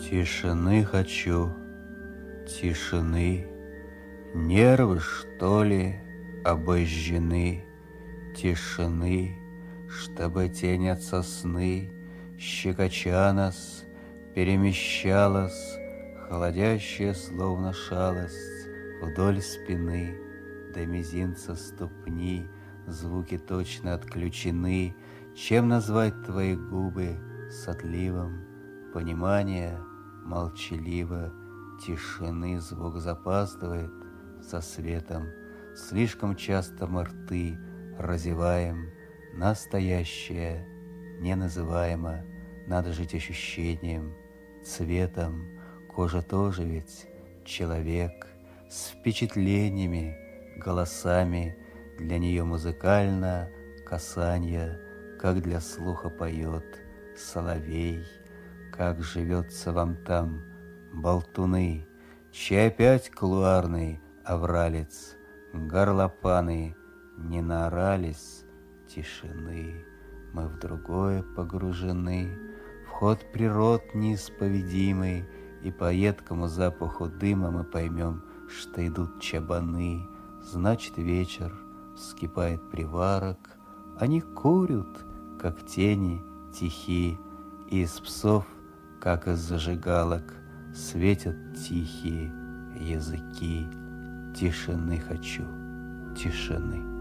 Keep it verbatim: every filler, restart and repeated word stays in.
Тишины хочу, тишины, нервы, что ли, обожжены, тишины, чтобы тень от сосны, щекоча нас, перемещалась, холодящая, словно шалость, вдоль спины до мизинца ступни. Звуки точно отключены. Чем назвать твои губы с отливом понимания молчаливо тишины? Звук запаздывает со светом. Слишком часто мы рты разеваем. Настоящее не называемо. Надо жить ощущением, цветом. Кожа тоже ведь человек с впечатлениями, голосами. Для нее музыкально касанье, как для слуха поет соловей. Как живется вам там, болтуны, чей опять кулуарный авралец, горлопаны не наорались тишины. Мы в другое погружены, в ход природ неисповедимый, и по едкому запаху дыма мы поймем, что идут чабаны. Значит, вечер, вскипает приварок, они курят, как тени тихи, и из псов, как из зажигалок, светят тихие языки. Тишины хочу, тишины.